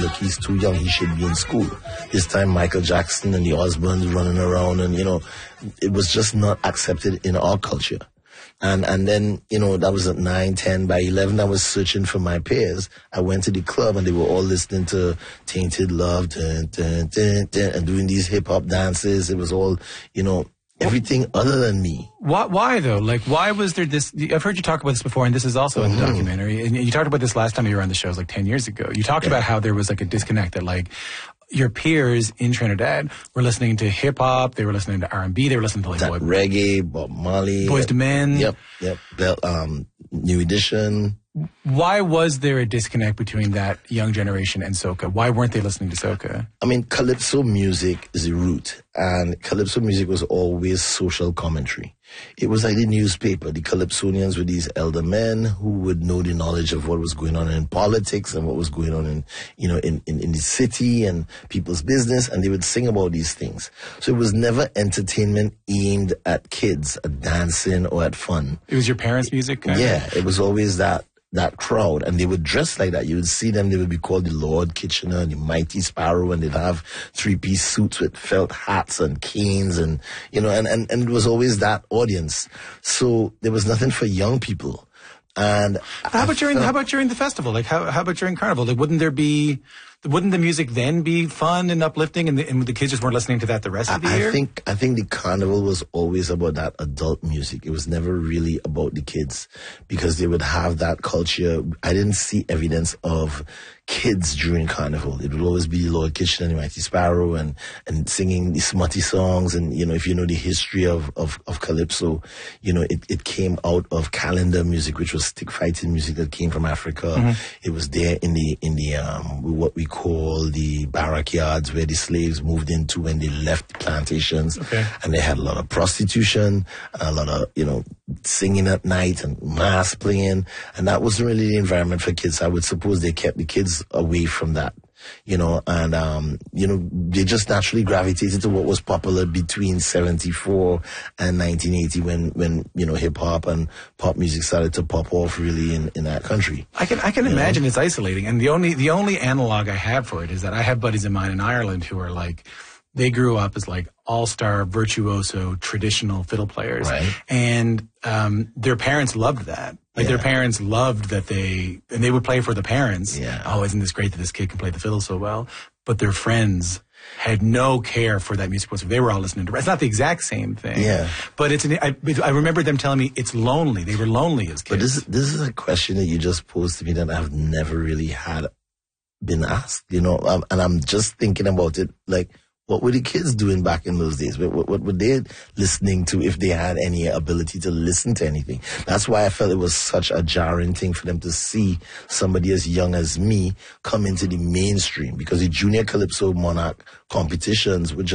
look, he's too young, he should be in school. This time Michael Jackson and the Osbournes running around, and it was just not accepted in our culture. And then, that was at 9, 10. By 11, I was searching for my peers. I went to the club and they were all listening to Tainted Love, dun, dun, dun, dun, and doing these hip-hop dances. It was all, everything other than me. Why though? Like, why was there this? I've heard you talk about this before, and this is also in the documentary. And you talked about this last time you were on the show, it was like 10 years ago. You talked about how there was like a disconnect that like your peers in Trinidad were listening to hip hop, they were listening to R&B, they were listening to like reggae, Bob Marley, Boyz II Men. Yep. New Edition. Why was there a disconnect between that young generation and soca? Why weren't they listening to soca? I mean, calypso music is the root, and calypso music was always social commentary. It was like the newspaper. The calypsonians were these elder men who would know the knowledge of what was going on in politics and what was going on in the city and people's business, and they would sing about these things. So it was never entertainment aimed at kids, at dancing or at fun. It was your parents' music? Yeah, it was always that crowd, and they would dress like that. You would see them, they would be called the Lord Kitchener, the Mighty Sparrow, and they'd have 3-piece suits with felt hats and canes, and and it was always that audience. So there was nothing for young people. And how about during the festival? Like how about during Carnival? Like, wouldn't the music then be fun and uplifting, and the kids just weren't listening to that the rest of the year? I think the Carnival was always about that adult music. It was never really about the kids, because they would have that culture. I didn't see evidence of kids during Carnival. It would always be Lord Kitchener and the Mighty Sparrow and singing the smutty songs. And, if you know the history of Calypso, it came out of calendar music, which was stick fighting music that came from Africa. Mm-hmm. It was there in the what we call the barrack yards, where the slaves moved into when they left the plantations. Okay. And they had a lot of prostitution and a lot of, singing at night and mass playing. And that wasn't really the environment for kids. I would suppose they kept the kids away from that, they just naturally gravitated to what was popular between 74 and 1980 when hip hop and pop music started to pop off really in that country. I can imagine it's isolating. And the only analog I have for it is that I have buddies of mine in Ireland who are like, they grew up as like all-star, virtuoso, traditional fiddle players. Right. And their parents loved that. Like their parents loved that they would play for the parents. Yeah. Oh, isn't this great that this kid can play the fiddle so well? But their friends had no care for that music whatsoever. They were all listening to. It's not the exact same thing. Yeah. But I remember them telling me it's lonely. They were lonely as kids. But this is a question that you just posed to me that I've never really had been asked. And I'm just thinking about it like, what were the kids doing back in those days? What were they listening to, if they had any ability to listen to anything? That's why I felt it was such a jarring thing for them to see somebody as young as me come into the mainstream, because the Junior Calypso Monarch competitions were just